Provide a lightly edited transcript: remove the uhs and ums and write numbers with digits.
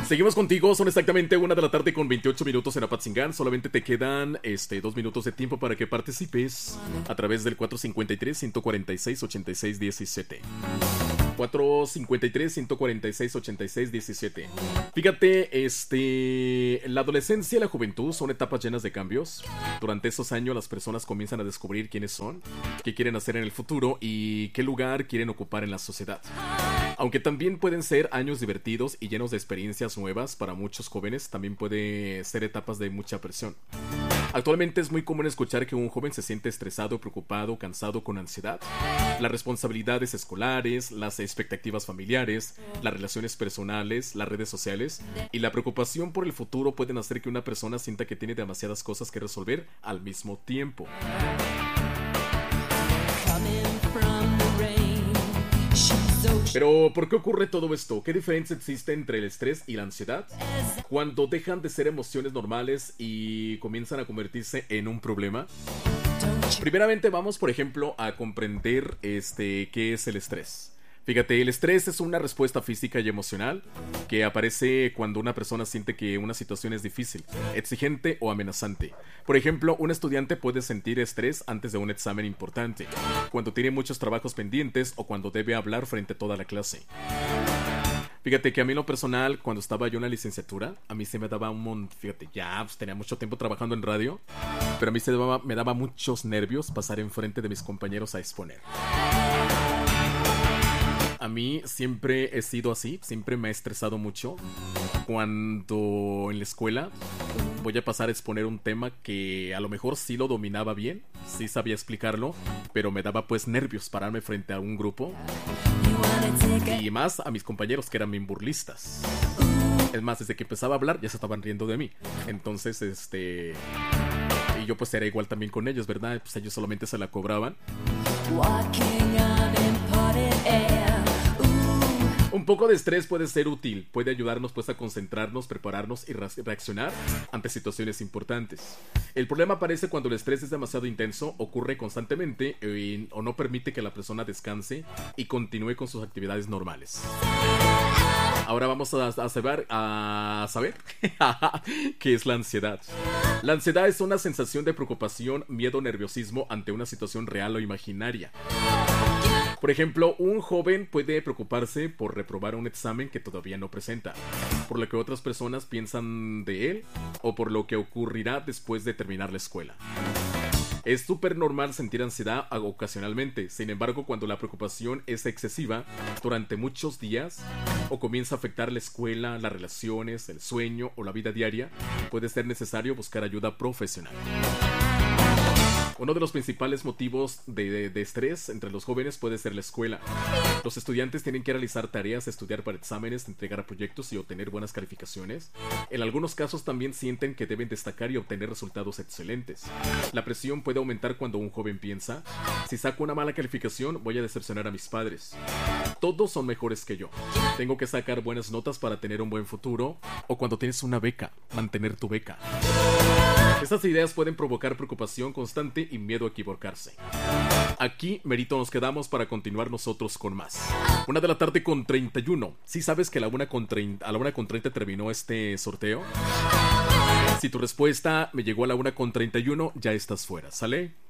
Seguimos contigo, son exactamente 1 de la tarde con 28 minutos en Apatzingán. Solamente te quedan 2 minutos de tiempo para que participes a través del 453-146-8617. 453-146-8617. Fíjate, la adolescencia y la juventud son etapas llenas de cambios. Durante esos años las personas comienzan a descubrir quiénes son, qué quieren hacer en el futuro y qué lugar quieren ocupar en la sociedad. Aunque también pueden ser años divertidos y llenos de experiencias nuevas para muchos jóvenes, también puede ser etapas de mucha presión. Actualmente es muy común escuchar que un joven se siente estresado, preocupado, cansado, con ansiedad. Las responsabilidades escolares, las expectativas familiares, las relaciones personales, las redes sociales y la preocupación por el futuro pueden hacer que una persona sienta que tiene demasiadas cosas que resolver al mismo tiempo. Pero, ¿por qué ocurre todo esto? ¿Qué diferencia existe entre el estrés y la ansiedad? Cuando dejan de ser emociones normales y comienzan a convertirse en un problema. Primeramente vamos, por ejemplo, a comprender qué es el estrés. Fíjate, el estrés es una respuesta física y emocional que aparece cuando una persona siente que una situación es difícil, exigente o amenazante. Por ejemplo, un estudiante puede sentir estrés antes de un examen importante, cuando tiene muchos trabajos pendientes o cuando debe hablar frente a toda la clase. Fíjate que a mí en lo personal, cuando estaba yo en la licenciatura, a mí se me daba fíjate, ya pues, tenía mucho tiempo trabajando en radio, pero a mí me daba muchos nervios pasar enfrente de mis compañeros a exponer. A mí siempre he sido así, siempre me ha estresado mucho cuando en la escuela voy a pasar a exponer un tema que a lo mejor sí lo dominaba bien, sí sabía explicarlo, pero me daba pues nervios pararme frente a un grupo y más a mis compañeros que eran bien burlistas. Es más, desde que empezaba a hablar ya se estaban riendo de mí. Entonces, y yo pues era igual también con ellos, ¿verdad? Pues ellos solamente se la cobraban. Un poco de estrés puede ser útil, puede ayudarnos pues a concentrarnos, prepararnos y reaccionar ante situaciones importantes. El problema aparece cuando el estrés es demasiado intenso, ocurre constantemente o no permite que la persona descanse y continúe con sus actividades normales. Ahora vamos a saber qué es la ansiedad. La ansiedad es una sensación de preocupación, miedo, nerviosismo ante una situación real o imaginaria. Por ejemplo, un joven puede preocuparse por reprobar un examen que todavía no presenta, por lo que otras personas piensan de él o por lo que ocurrirá después de terminar la escuela. Es súper normal sentir ansiedad ocasionalmente, sin embargo, cuando la preocupación es excesiva durante muchos días o comienza a afectar la escuela, las relaciones, el sueño o la vida diaria, puede ser necesario buscar ayuda profesional. Uno de los principales motivos de estrés entre los jóvenes puede ser la escuela. Los estudiantes tienen que realizar tareas, estudiar para exámenes, entregar proyectos y obtener buenas calificaciones. En algunos casos también sienten que deben destacar y obtener resultados excelentes. La presión puede aumentar cuando un joven piensa: si saco una mala calificación, voy a decepcionar a mis padres. Todos son mejores que yo. Tengo que sacar buenas notas para tener un buen futuro. O cuando tienes una beca, mantener tu beca. Estas ideas pueden provocar preocupación constante y miedo a equivocarse. Aquí, merito, nos quedamos para continuar nosotros con más. 1 con 31. ¿Sí sabes que a la 1:30 terminó este sorteo? Si tu respuesta me llegó a la 1:31, ya estás fuera, ¿sale?